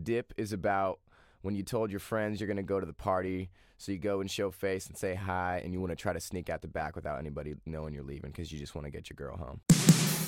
dip is about when you told your friends you're going to go to the party, so you go and show face and say hi, and you want to try to sneak out the back without anybody knowing you're leaving because you just want to get your girl home.